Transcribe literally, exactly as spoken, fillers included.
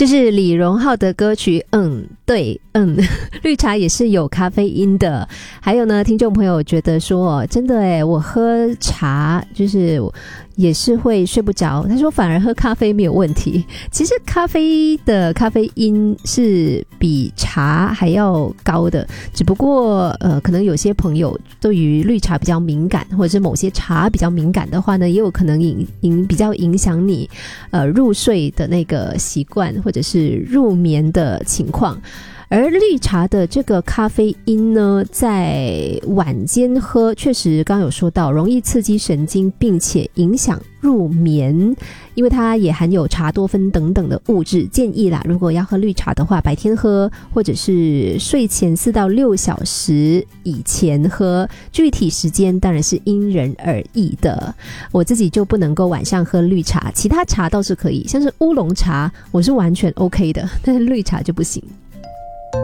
这是李荣浩的歌曲，嗯，对，嗯，绿茶也是有咖啡因的。还有呢，听众朋友觉得说，真的耶，我喝茶就是也是会睡不着，他说反而喝咖啡没有问题。其实咖啡的咖啡因是比茶还要高的，只不过呃，可能有些朋友对于绿茶比较敏感，或者是某些茶比较敏感的话呢，也有可能影影比较影响你呃入睡的那个习惯，或者是入眠的情况。而绿茶的这个咖啡因呢，在晚间喝，确实刚刚有说到，容易刺激神经，并且影响入眠，因为它也含有茶多酚等等的物质。建议啦，如果要喝绿茶的话，白天喝，或者是睡前四到六小时以前喝，具体时间当然是因人而异的。我自己就不能够晚上喝绿茶，其他茶倒是可以，像是乌龙茶我是完全 OK 的，但是绿茶就不行。